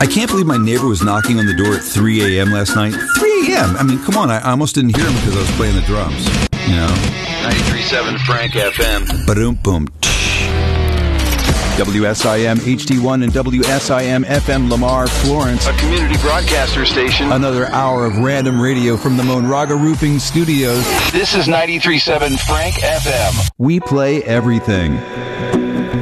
I can't believe my neighbor was knocking on the door at 3 a.m. last night. 3 a.m.? I mean, come on. I almost didn't hear him because I was playing the drums. You know? 93.7 Frank FM. Ba-doom, boom. WSIM HD1 and WSIM FM Lamar, Florence. A community broadcaster station. Another hour of random radio from the Monraga Roofing Studios. This is 93.7 Frank FM. We play everything.